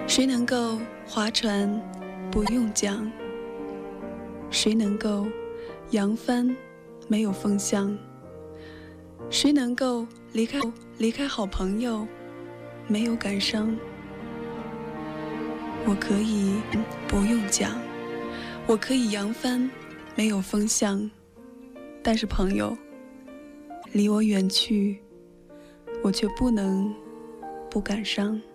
谁能够划船不用桨？谁能够扬帆没有风向？谁能够离开好朋友没有感伤？我可以不用桨，我可以扬帆没有风向，但是朋友离我远去，我却不能不感伤。